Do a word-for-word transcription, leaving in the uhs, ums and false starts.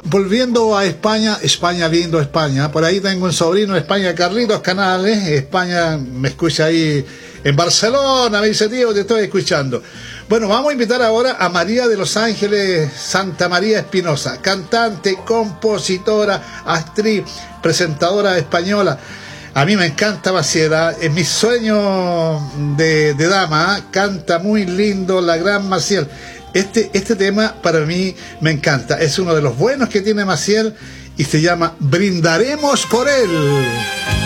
volviendo a España, España viendo España, por ahí tengo un sobrino de España, Carlitos Canales, España me escucha ahí en Barcelona, me dice, tío, te estoy escuchando. Bueno, vamos a invitar ahora a María de los Ángeles Santa María Espinosa, cantante, compositora, actriz, presentadora española. A mí me encanta Maciel, es mi sueño de, de dama, ¿eh? Canta muy lindo la gran Maciel. Este, este tema para mí me encanta, es uno de los buenos que tiene Maciel y se llama Brindaremos por él.